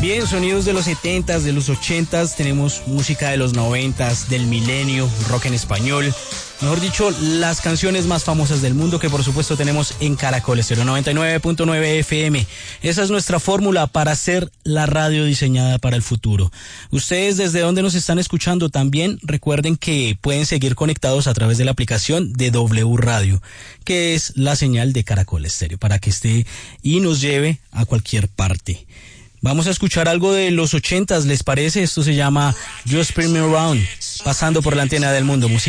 Bien, sonidos de los 70s, de los 80s, tenemos música de los 90s, del milenio, rock en español. Mejor dicho, las canciones más famosas del mundo que por supuesto tenemos en Caracol Estéreo 99.9 FM. Esa es nuestra fórmula para hacer la radio diseñada para el futuro. Ustedes desde donde nos están escuchando también recuerden que pueden seguir conectados a través de la aplicación de W Radio, que es la señal de Caracol Estéreo, para que esté y nos lleve a cualquier parte. Vamos a escuchar algo de los 80s, ¿les parece? Esto se llama Just Spin Me Around, pasando por la antena del mundo.